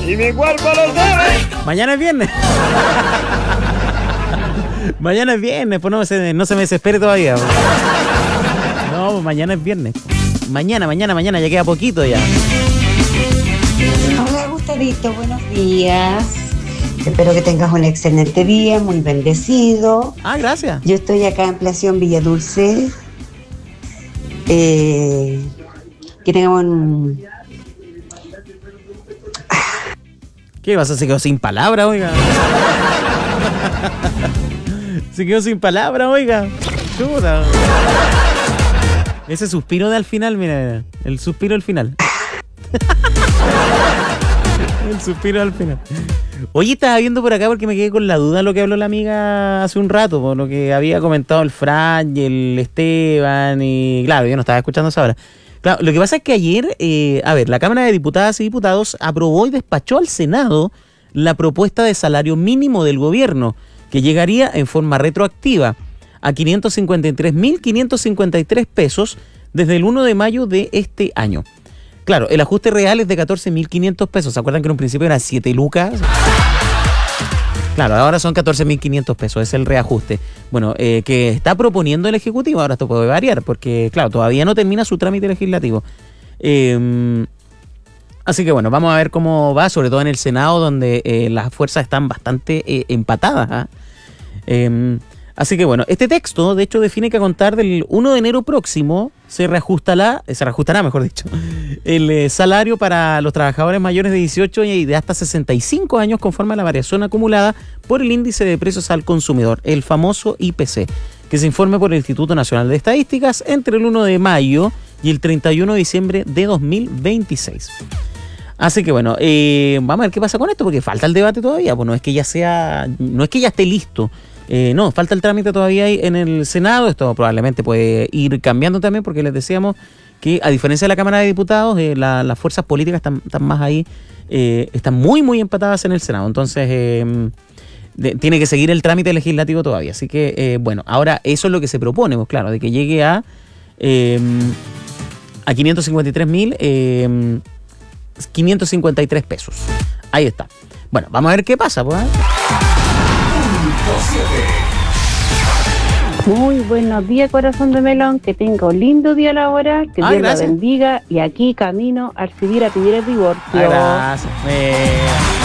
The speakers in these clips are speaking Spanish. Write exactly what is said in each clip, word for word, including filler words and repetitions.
Y mi cuerpo lo sabe. Mañana es viernes. Mañana es viernes, pues no se, no se me desespere todavía. Pues. No, pues mañana es viernes. Mañana, mañana, mañana, ya queda poquito ya. Hola Gustavito, buenos días. Espero que tengas un excelente día, muy bendecido. Ah, gracias. Yo estoy acá en Plación Villa Dulce. Eh, que tengamos un... ¿Qué pasa? Se quedó sin palabra, oiga. Se quedó sin palabra, oiga. Chuta. Ese suspiro de al final, mira, el suspiro al final. El suspiro al final. Oye, estaba viendo por acá porque me quedé con la duda de lo que habló la amiga hace un rato, por lo que había comentado el Fran y el Esteban, y claro, yo no estaba escuchando eso ahora. Claro, lo que pasa es que ayer, eh, a ver, la Cámara de Diputadas y Diputados aprobó y despachó al Senado la propuesta de salario mínimo del gobierno, que llegaría en forma retroactiva a quinientos cincuenta y tres mil quinientos cincuenta y tres pesos desde el primero de mayo de este año. Claro, el ajuste real es de catorce mil quinientos pesos. ¿Se acuerdan que en un principio eran siete lucas? Claro, ahora son catorce mil quinientos pesos, es el reajuste. Bueno, eh, que está proponiendo el Ejecutivo, ahora esto puede variar, porque claro, todavía no termina su trámite legislativo. Eh, así que bueno, vamos a ver cómo va, sobre todo en el Senado, donde eh, las fuerzas están bastante eh, empatadas. ¿eh? Eh, Así que bueno, este texto de hecho define que a contar del primero de enero próximo se reajustará, se reajustará mejor dicho, el eh, salario para los trabajadores mayores de dieciocho y de hasta sesenta y cinco años conforme a la variación acumulada por el índice de precios al consumidor, el famoso I P C, que se informe por el Instituto Nacional de Estadísticas entre el primero de mayo y el treinta y uno de diciembre de dos mil veintiséis. Así que bueno, eh, vamos a ver qué pasa con esto, porque falta el debate todavía, pues no es que ya sea, no es que ya esté listo. Eh, no, falta el trámite todavía ahí en el Senado. Esto probablemente puede ir cambiando también, porque les decíamos que a diferencia de la Cámara de Diputados, eh, la, las fuerzas políticas están, están más ahí, eh, están muy muy empatadas en el Senado. Entonces eh, de, tiene que seguir el trámite legislativo todavía. Así que eh, bueno, ahora eso es lo que se propone, pues claro, de que llegue a eh, a quinientos cincuenta y tres mil eh, quinientos cincuenta y tres pesos. Ahí está. Bueno, vamos a ver qué pasa, pues. Muy buenos días, corazón de melón, que tenga un lindo día laboral, que Ay, Dios la gracias. bendiga, y aquí camino al seguir a pedir el divorcio. Ay, gracias. Eh.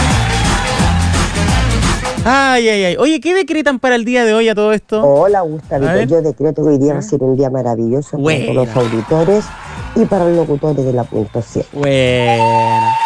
Ay, ay, ay. Oye, ¿qué decretan para el día de hoy a todo esto? Hola, A Gustavito. ver. Yo decreto que hoy día va a ser un día maravilloso Bueno. para todos los auditores y para los locutores de la puntuación. Bueno.